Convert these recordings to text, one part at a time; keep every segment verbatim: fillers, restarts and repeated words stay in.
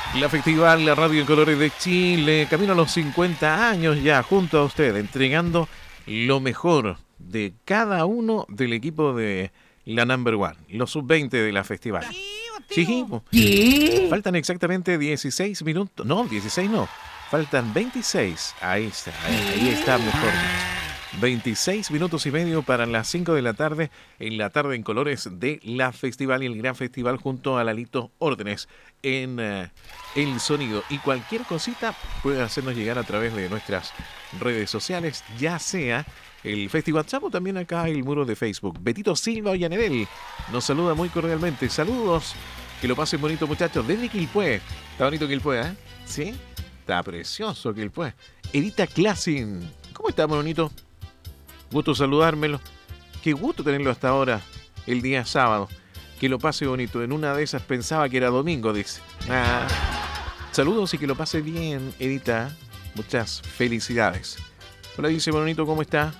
La Festival, la Radio en Colores de Chile, camino a los cincuenta años ya, junto a usted, entregando lo mejor de cada uno del equipo de la Number One, los sub veinte de la Festival. Sí, ¿Qué? faltan exactamente dieciséis minutos, no, dieciséis no, faltan veintiséis, ahí está, ahí, ahí está mejor. veintiséis minutos y medio para las cinco de la tarde, en la tarde en colores de la Festival y el Gran Festival junto a Lalito Órdenes en uh, el sonido. Y cualquier cosita puede hacernos llegar a través de nuestras redes sociales, ya sea el Festival Chat o también acá el muro de Facebook. Betito Silva Ollanedel nos saluda muy cordialmente. Saludos, que lo pasen bonito, muchachos, desde Quilpué. Está bonito Quilpué, ¿eh? ¿Sí? Está precioso Quilpué. Edita Classin, ¿cómo está, bonito? Gusto saludármelo. Qué gusto tenerlo hasta ahora, el día sábado. Que lo pase bonito. En una de esas pensaba que era domingo, dice. Ah. Saludos y que lo pase bien, Edita. Muchas felicidades. Hola, dice bonito, ¿cómo está?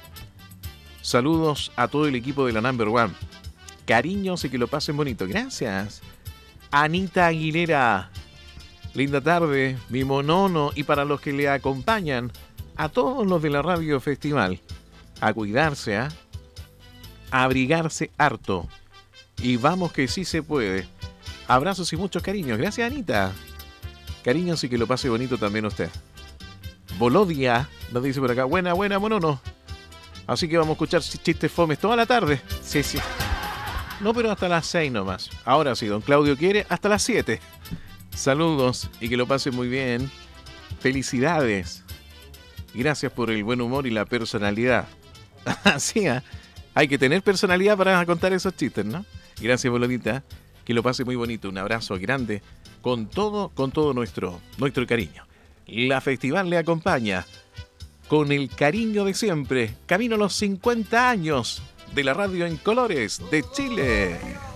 Saludos a todo el equipo de la Number One. Cariños y que lo pasen bonito. Gracias. Anita Aguilera. Linda tarde, mi monono. Y para los que le acompañan, a todos los de la Radio Festival. A cuidarse, ¿ah? ¿eh? A abrigarse harto. Y vamos que sí se puede. Abrazos y muchos cariños. Gracias, Anita. Cariños y que lo pase bonito también usted. Bolodia nos dice por acá. Buena, buena, monono. Así que vamos a escuchar chistes fomes toda la tarde. Sí, sí. No, pero hasta las seis nomás. Ahora sí, don Claudio quiere hasta las siete. Saludos y que lo pase muy bien. Felicidades. Gracias por el buen humor y la personalidad. Así, ¿eh? Hay que tener personalidad para contar esos chistes, ¿no? Gracias, Bolonita. Que lo pase muy bonito. Un abrazo grande con todo, con todo nuestro, nuestro cariño. La Festival le acompaña con el cariño de siempre. Camino a los cincuenta años de la Radio en Colores de Chile.